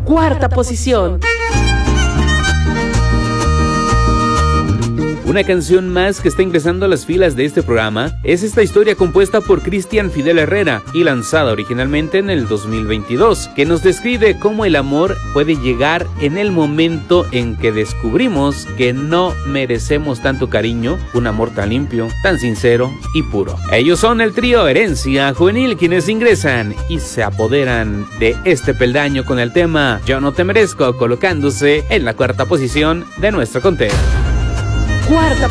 Cuarta posición. Una canción más que está ingresando a las filas de este programa es esta historia compuesta por Cristian Fidel Herrera y lanzada originalmente en el 2022, que nos describe cómo el amor puede llegar en el momento en que descubrimos que no merecemos tanto cariño, un amor tan limpio, tan sincero y puro. Ellos son el trío Herencia Juvenil, quienes ingresan y se apoderan de este peldaño con el tema Yo no te merezco, colocándose en la cuarta posición de nuestro conteo. Cuarta